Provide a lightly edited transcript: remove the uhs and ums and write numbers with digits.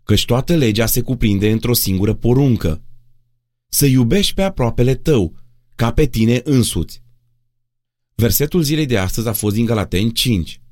căci toată legea se cuprinde într-o singură poruncă: să iubești pe aproapele tău, ca pe tine însuți. Versetul zilei de astăzi a fost din Galateni 5.